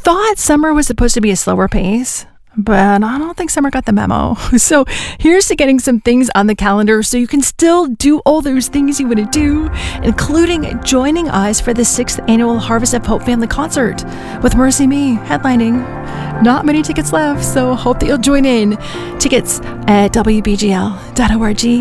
thought summer was supposed to be a slower pace, but I don't think summer got the memo. So here's to getting some things on the calendar so you can still do all those things you want to do, including joining us for the 6th annual Harvest of Hope Family Concert with Mercy Me headlining. Not many tickets left, so hope that you'll join in. Tickets at wbgl.org.